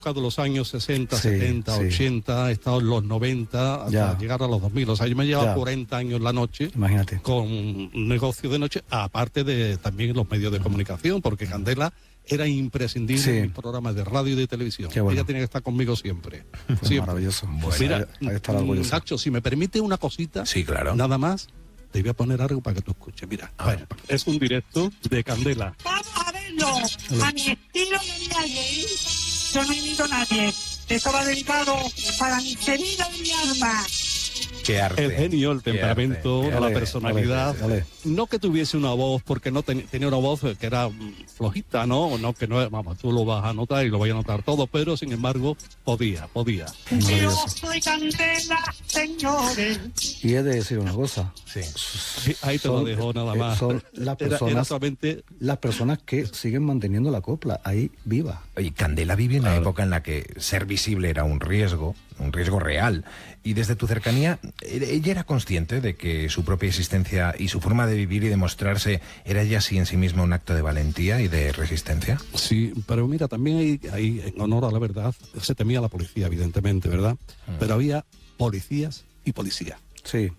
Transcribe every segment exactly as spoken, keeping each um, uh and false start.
de los años sesenta, Sí, setenta, sí. ochenta, he estado en los noventa, hasta Ya. llegar a los dos mil. O sea, yo me he llevado Ya. cuarenta años en la noche. Imagínate. Con un negocio de noche, aparte de también los medios de comunicación, porque Candela era imprescindible Sí. en mis programas de radio y de televisión. Qué bueno. Ella tenía que estar conmigo siempre. Pues siempre. maravilloso. Bueno. Mira, Hay que estar orgulloso. Nacho, si me permite una cosita, Sí, claro. nada más, te voy a poner algo para que tú escuches. Mira, A ver. es un directo de Candela. Vamos a verlo. A mi estilo de vida gay, yo no invito a nadie. Esto va dedicado para mi querida y mi alma. Qué arte. El genio, el Qué temperamento, arte, qué la arte. personalidad. Dale, dale. No que tuviese una voz, porque no ten- tenía una voz que era mm, flojita, ¿no? No, que no, vamos, tú lo vas a notar y lo voy a notar todo, pero sin embargo, podía, podía. Yo Maravilloso. soy Candela, señores. Y he de decir una cosa. Sí. Sí, ahí te lo Son- dejo nada eh, más. son las Era- era, personas- solamente Las personas que siguen manteniendo la copla ahí viva. Oye, Candela vive en una Claro. época en la que ser visible era un riesgo, un riesgo real. Y desde tu cercanía, ¿ella era consciente de que su propia existencia y su forma de vivir y de mostrarse era ya así en sí misma un acto de valentía y de resistencia? sí, pero mira, también hay, hay, en honor a la verdad, se temía a la policía, evidentemente, ¿verdad? Mm. Pero había policías y policías. Sí,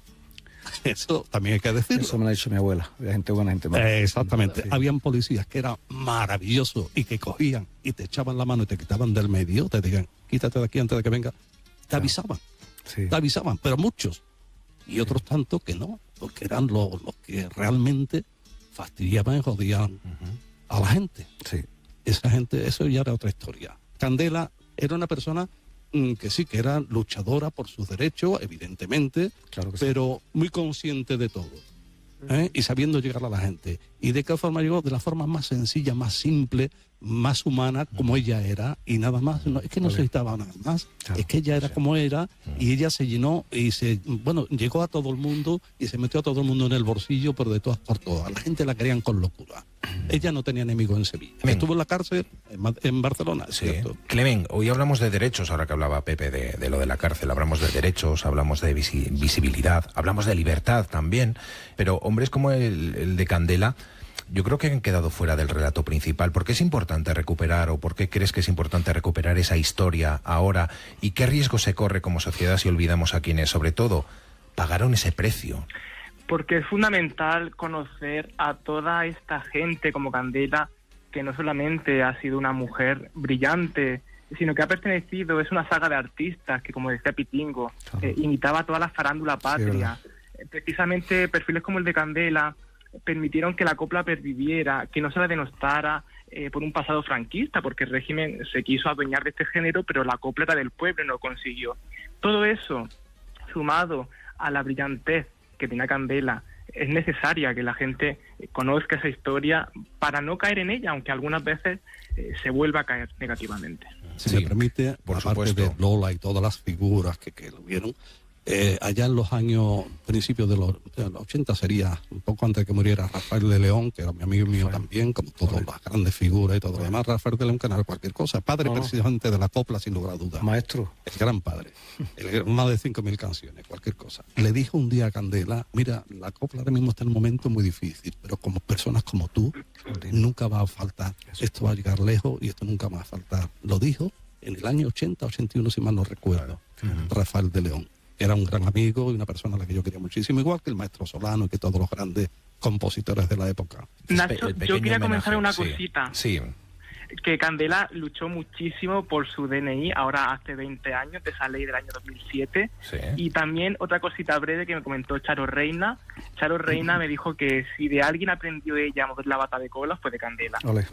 Eso también hay que decirlo. eso me lo ha dicho mi abuela. Hay gente buena, gente mala. Eh, exactamente. Sí. Habían policías que era maravilloso y que cogían y te echaban la mano y te quitaban del medio, te digan, quítate de aquí antes de que venga. Te avisaban, Sí. te avisaban, pero muchos. Y otros tantos que no, porque eran los, los que realmente fastidiaban y jodían a la gente. Sí. Esa gente, eso ya era otra historia. Candela era una persona mm, que sí, que era luchadora por sus derechos, evidentemente, Claro que sí. pero muy consciente de todo, ¿eh? Y sabiendo llegar a la gente. ¿Y de qué forma llegó? De la forma más sencilla, más simple, más humana, como ella era, y nada más. No, es que no Vale. necesitaba nada más. Claro. Es que ella era como era, y ella se llenó y se, bueno, llegó a todo el mundo y se metió a todo el mundo en el bolsillo, pero de todas por todas. La gente la querían con locura. Ella no tenía enemigo en Sevilla. Bien. Estuvo en la cárcel en, Ma- en Barcelona, Sí. ¿cierto? Clemen, hoy hablamos de derechos, ahora que hablaba Pepe de, de lo de la cárcel, hablamos de derechos, hablamos de visi- visibilidad, hablamos de libertad también, pero hombres como el, el de Candela, yo creo que han quedado fuera del relato principal. ¿Por qué es importante recuperar o por qué crees que es importante recuperar esa historia ahora? ¿Y qué riesgo se corre como sociedad si olvidamos a quienes, sobre todo, pagaron ese precio? Porque es fundamental conocer a toda esta gente como Candela, que no solamente ha sido una mujer brillante, sino que ha pertenecido, es una saga de artistas que, como decía Pitingo, Claro. eh, imitaba a toda la farándula patria. verdad. Eh, Precisamente perfiles como el de Candela permitieron que la copla perviviera, que no se la denostara eh, por un pasado franquista, porque el régimen se quiso adueñar de este género, pero la copla era del pueblo y no lo consiguió. Todo eso, sumado a la brillantez que tenía Candela, es necesaria que la gente eh, conozca esa historia para no caer en ella, aunque algunas veces eh, se vuelva a caer negativamente. Si Sí, me permite, por aparte supuesto. de Lola y todas las figuras que, que lo vieron, eh, allá en los años, principios de los, de los ochenta, sería un poco antes de que muriera Rafael de León, que era mi amigo mío también, como todas las grandes figuras y todo lo demás. Rafael de León, que no era cualquier cosa, padre No. precisamente de la copla, sin lugar a dudas. Maestro. El gran padre, el, más de cinco mil canciones, cualquier cosa. Le dijo un día a Candela, mira, la copla ahora mismo está en un momento muy difícil, pero como personas como tú, nunca va a faltar. Esto va a llegar lejos y esto nunca va a faltar. Lo dijo en el año ochenta, ochenta y uno, si mal no recuerdo, Rafael de León. Era un gran amigo y una persona a la que yo quería muchísimo, igual que el maestro Solano y que todos los grandes compositores de la época. Nacho, El yo pequeño quería comentar homenaje, una sí, cosita. Sí, Que Candela luchó muchísimo por su D N I, ahora hace veinte años, de esa ley del año dos mil siete. sí. Y también otra cosita breve que me comentó Charo Reina. Charo Reina me dijo que si de alguien aprendió ella a mover la bata de cola fue de Candela. Ole.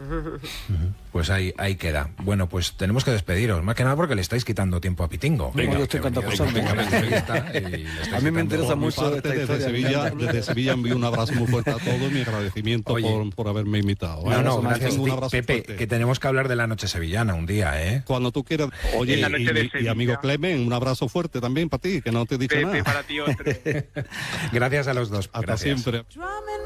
Pues ahí, ahí queda. Bueno, pues tenemos que despediros, más que nada porque le estáis quitando tiempo a Pitingo. Venga, yo estoy Que ha venido encantado de a la pasarme. entrevista y le estáis A mí me quitando- interesa Por mi mucho parte, esta desde historia. Sevilla, Me encanta. desde Sevilla envío un abrazo muy fuerte a todos y mi agradecimiento Oye. por, por haberme invitado. No, ¿eh? no, Un gracias. un abrazo Pepe, fuerte. que tenemos que hablar de la noche sevillana un día, ¿eh? Cuando tú quieras. Oye, En la y, noche de y- y Sevilla. amigo Clemen, un abrazo fuerte también para ti, que no te he dicho Pepe, nada. para ti otro. Gracias a los dos. Hasta Gracias. siempre. Drumming